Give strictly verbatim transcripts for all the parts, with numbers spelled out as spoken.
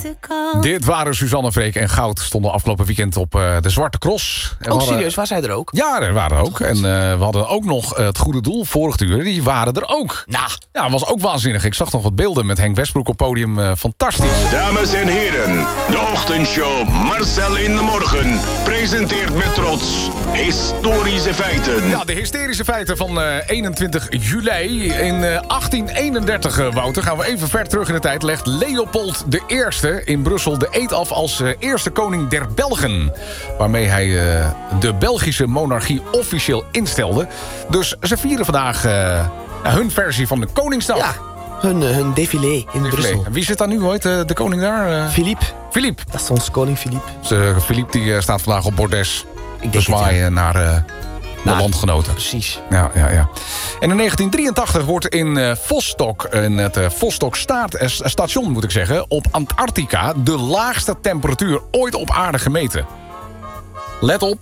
Dit waren Suzanne Freek en Goud. Stonden afgelopen weekend op uh, de Zwarte Cross. En oh, hadden... serieus? Waar zij er ook? Ja, er waren er ook. En uh, we hadden ook nog uh, het Goede Doel vorig uur. Die waren er ook. Nou. Ja, dat was ook waanzinnig. Ik zag nog wat beelden met Henk Westbroek op podium. Uh, fantastisch. Dames en heren, de ochtendshow Marcel in de Morgen presenteert met trots historische feiten. Ja, de hysterische feiten van uh, eenentwintig juli. In uh, achttien eenendertig, uh, Wouter, gaan we even ver terug in de tijd. Legt Leopold de Eerste in Brussel de eed af als uh, eerste koning der Belgen. Waarmee hij uh, de Belgische monarchie officieel instelde. Dus ze vieren vandaag uh, hun versie van de Koningsdag. Ja, hun, uh, hun défilé in défilé. Brussel. Wie zit daar nu ooit, uh, de koning daar? Uh... Philippe. Philippe. Dat is ons koning Philippe. Dus, uh, Philippe die, uh, staat vandaag op bordes. Ik te zwaaien ja. naar... Uh, De landgenoten. Precies. Ja, ja, ja. En in negentien drieëntachtig wordt in uh, Vostok, in het uh, Vostok staat, uh, station moet ik zeggen, op Antarctica de laagste temperatuur ooit op aarde gemeten. Let op,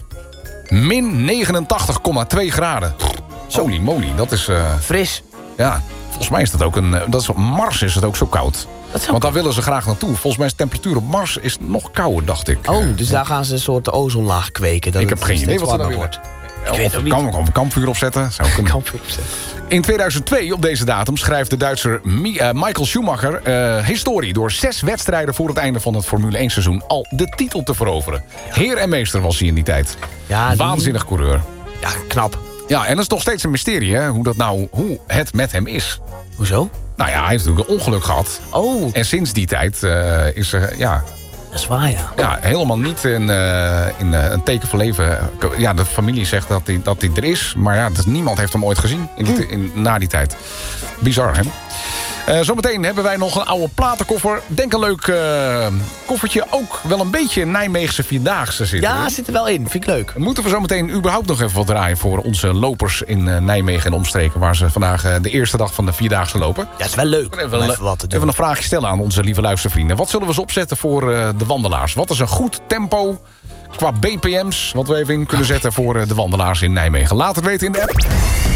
min negenentachtig komma twee graden. Holy moly, dat is... Uh, Fris. Ja, volgens mij is dat ook een... Uh, dat is, op Mars is het ook zo koud. Want daar willen ze graag naartoe. Volgens mij is de temperatuur op Mars is nog kouder, dacht ik. Oh, dus daar gaan ze een soort ozonlaag kweken. Dat ik heb geen idee wat er dan wordt. Of een kamp, een kampvuur opzetten. Zou kunnen. Kampvuur opzetten. In tweeduizend twee, op deze datum, schrijft de Duitser Michael Schumacher uh, historie door zes wedstrijden voor het einde van het Formule één seizoen al de titel te veroveren. Heer en meester was hij in die tijd. Ja, waanzinnig die... coureur. Ja, knap. Ja, en dat is nog steeds een mysterie, hè, hoe, dat nou, hoe het met hem is. Hoezo? Nou ja, hij heeft natuurlijk een ongeluk gehad. Oh. En sinds die tijd uh, is er, ja... Dat is waar, ja. Ja, helemaal niet in, uh, in uh, een teken van leven. Ja, de familie zegt dat hij, dat hij er is. Maar ja, dus niemand heeft hem ooit gezien in die, in, na die tijd. Bizar, hè? Uh, zometeen hebben wij nog een oude platenkoffer. Denk een leuk uh, koffertje. Ook wel een beetje Nijmeegse Vierdaagse zitten. Ja, zit er wel in. Vind ik leuk. Moeten we zometeen überhaupt nog even wat draaien voor onze lopers in uh, Nijmegen en omstreken. Waar ze vandaag uh, de eerste dag van de Vierdaagse lopen. Ja, is wel leuk. Even, een, even, wat te doen. Even een vraagje stellen aan onze lieve luistervrienden. Wat zullen we ze opzetten voor uh, de wandelaars? Wat is een goed tempo qua B P M's wat we even in kunnen zetten voor uh, de wandelaars in Nijmegen? Laat het weten in de app.